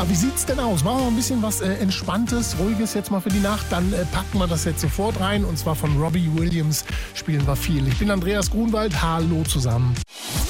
Ja, wie sieht's denn aus? Machen wir ein bisschen was Entspanntes, Ruhiges jetzt mal für die Nacht. Dann packen wir das jetzt sofort rein. Und zwar von Robbie Williams spielen wir viel. Ich bin Andreas Grunwald. Hallo zusammen.